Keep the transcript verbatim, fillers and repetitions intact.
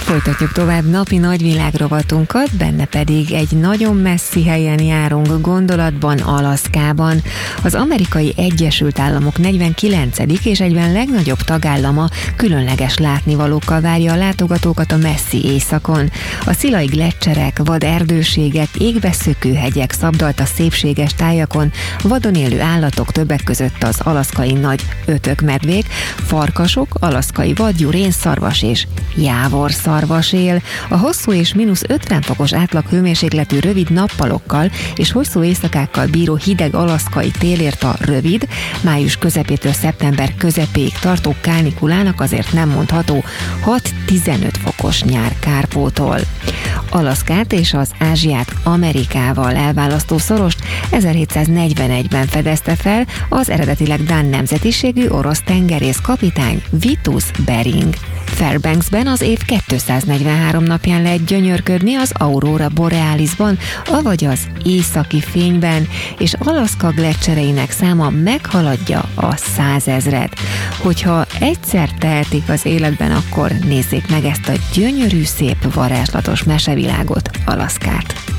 Folytatjuk tovább napi nagyvilágrovatunkat, benne pedig egy nagyon messzi helyen járunk gondolatban, Alaszkában. Az Amerikai Egyesült Államok negyvenkilencedik és egyben legnagyobb tagállama különleges látnivalókkal várja a látogatókat a messzi éjszakon. A szilai gleccserek, vad erdőségek, égbe szökő szabdalt a szépséges tájakon, vadon élő állatok, többek között az alaszkai nagy ötökmedvék, farkasok, alaszkai vadjú, rénszarvas és jávorszarvas él. A hosszú és mínusz ötven fokos átlag hőmérsékletű rövid nappalokkal és hosszú éjszakákkal bíró hideg alaszkai télért a rövid, május közepétől szeptember közepéig tartó kánikulának azért nem mondható hat-tizenöt fokos nyár kárpótol. Alaszkát és az Ázsiát Amerikával elválasztó szorost ezerhétszáznegyvenegyben fedezte fel az eredetileg dán nemzetiségű orosz tengerész kapitány Vitus Bering. Fairbanksben az év kétszáznegyvenhárom napján lehet gyönyörködni az Aurora Borealisban, avagy az északi fényben, és Alaszka gleccsereinek száma meghaladja a százezret. Hogyha egyszer tehetik az életben, akkor nézzék meg ezt a gyönyörű, szép, varázslatos mesevilágot, Alaszkát.